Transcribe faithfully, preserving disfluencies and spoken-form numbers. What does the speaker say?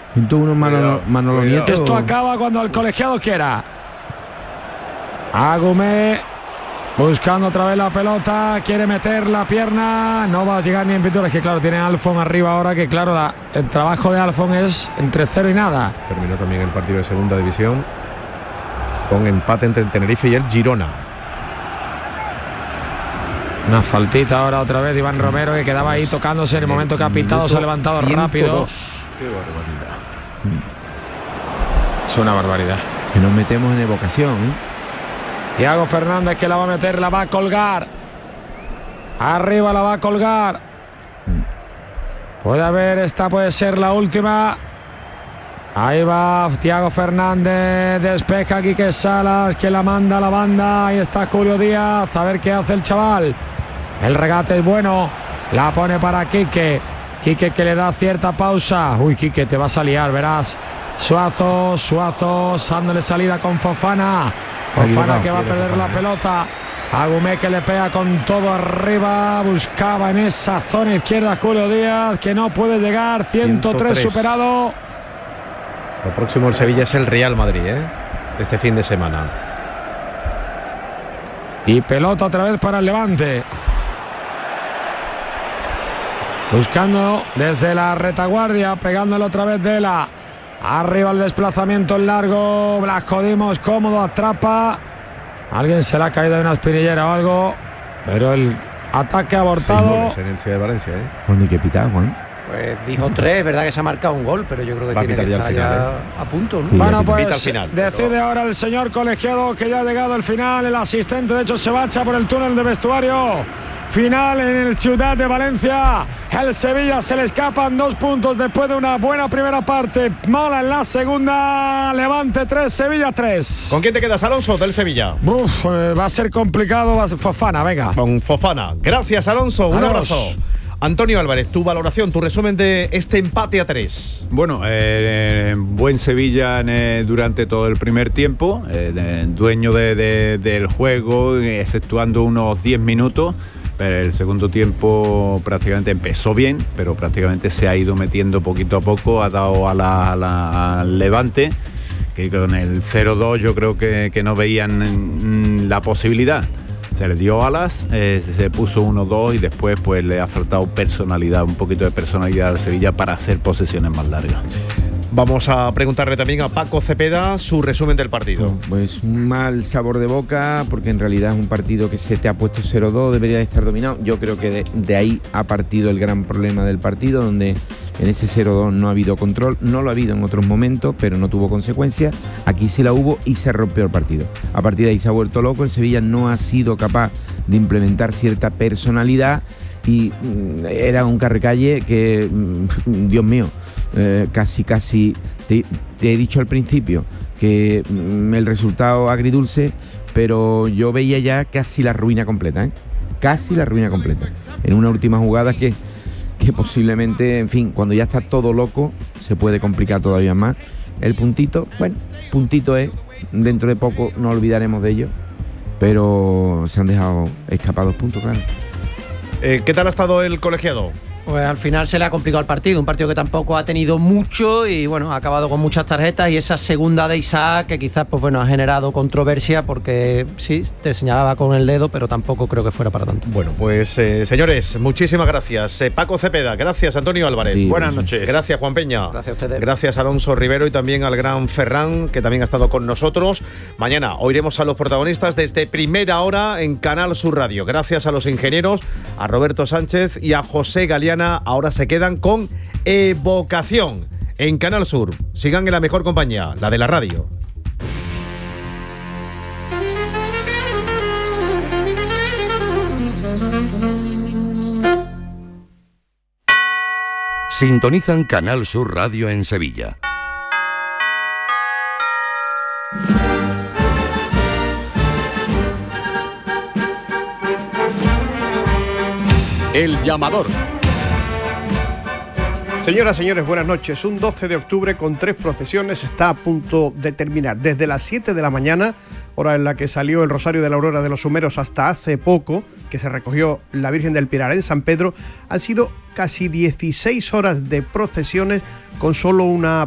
Pintó uno Manolo, Manolo Nieto. Esto acaba cuando el colegiado quiera. Agumé buscando otra vez la pelota, quiere meter la pierna, no va a llegar ni en pintura. Es que claro, tiene Alfon arriba ahora, que claro, la, el trabajo de Alfon es entre cero y nada. Terminó también el partido de segunda división con empate entre el Tenerife y el Girona. Una faltita ahora otra vez de Iván Romero, que quedaba ahí tocándose en el momento que ha pintado, se ha levantado rápido. Qué barbaridad. Es una barbaridad. Que nos metemos en evocación, ¿eh? Thiago Fernández, que la va a meter, la va a colgar. Arriba la va a colgar. Puede haber, esta puede ser la última. Ahí va Thiago Fernández, despeja Quique Salas, que la manda a la banda. Ahí está Julio Díaz, a ver qué hace el chaval. El regate es bueno, la pone para Quique. Quique, que le da cierta pausa. Uy, Quique, te vas a liar, verás. Suazo, Suazo, dándole salida con Fofana. Fofana, que va a perder la pelota. Agumé, que le pega con todo arriba. Buscaba en esa zona izquierda Julio Díaz, que no puede llegar. ciento tres superado. Lo próximo el Sevilla es el Real Madrid, ¿eh? Este fin de semana. Y pelota otra vez para el Levante. Buscando desde la retaguardia, pegándole otra vez de la... Arriba el desplazamiento en largo. La jodimos cómodo, atrapa. Alguien se le ha caído de una espinillera o algo. Pero el ataque abortado. En el Ciudad de Valencia, ¿eh? ¿Cuándo hay que pitar, Juan? Pues dijo tres, verdad que se ha marcado un gol, pero yo creo que Va a tiene que pitar ya estar al final, ya ¿eh? a punto, ¿no? Sí, Bueno, ya pues al final, decide pero... ahora el señor colegiado que ya ha llegado al final. El asistente, de hecho, se bacha por el túnel de vestuario. Final en el Ciudad de Valencia. El Sevilla se le escapan dos puntos después de una buena primera parte. Mala en la segunda. Levante tres, Sevilla tres. ¿Con quién te quedas, Alonso, del Sevilla? Uf, eh, va a ser complicado. Va a ser Fofana, venga. Con Fofana. Gracias, Alonso. Un Adiós. abrazo. Antonio Álvarez, tu valoración, tu resumen de este empate a tres. Bueno, eh, buen Sevilla eh, durante todo el primer tiempo, eh, de, dueño de, de, del juego, exceptuando unos diez minutos. Pero el segundo tiempo prácticamente empezó bien, pero prácticamente se ha ido metiendo poquito a poco, ha dado a la, a la, al Levante, que con el cero dos yo creo que, que no veían mm, la posibilidad. Se le dio alas, eh, se puso uno dos y después pues le ha faltado personalidad, un poquito de personalidad al Sevilla para hacer posesiones más largas. Vamos a preguntarle también a Paco Cepeda su resumen del partido. Pues un mal sabor de boca, porque en realidad es un partido que se te ha puesto cero dos, debería de estar dominado. Yo creo que de, de ahí ha partido el gran problema del partido, donde en ese cero dos no ha habido control. No lo ha habido en otros momentos, pero no tuvo consecuencias. Aquí sí la hubo y se rompió el partido. A partir de ahí se ha vuelto loco. El Sevilla no ha sido capaz de implementar cierta personalidad y mm, era un carrecalle que, mm, Dios mío, Eh, casi casi te, te he dicho al principio que mm, el resultado agridulce, pero yo veía ya casi la ruina completa, ¿eh? casi la ruina completa en una última jugada que, que posiblemente, en fin, cuando ya está todo loco se puede complicar todavía más. El puntito, bueno, puntito es, dentro de poco no olvidaremos de ello, pero se han dejado escapar dos puntos, claro. Eh, ¿Qué tal ha estado el colegiado? Pues al final se le ha complicado el partido, un partido que tampoco ha tenido mucho y bueno, ha acabado con muchas tarjetas, y esa segunda de Isaac que quizás pues bueno ha generado controversia porque sí, te señalaba con el dedo, pero tampoco creo que fuera para tanto. Bueno, pues eh, señores, muchísimas gracias. Eh, Paco Cepeda, gracias Antonio Álvarez. Sí, Buenas noches. Gracias Juan Peña. Gracias a ustedes. Gracias Alonso Rivero y también al gran Ferran, que también ha estado con nosotros. Mañana oiremos a los protagonistas desde primera hora en Canal Sur Radio. Gracias a los ingenieros, a Roberto Sánchez y a José Galeana. Ahora se quedan con Evocación en Canal Sur. Sigan en la mejor compañía, la de la radio. Sintonizan Canal Sur Radio en Sevilla. El llamador. Señoras, señores, buenas noches. Un doce de octubre con tres procesiones está a punto de terminar. Desde las siete de la mañana, hora en la que salió el Rosario de la Aurora de los Humeros, hasta hace poco, que se recogió la Virgen del Pilar en San Pedro, han sido casi dieciséis horas de procesiones con solo una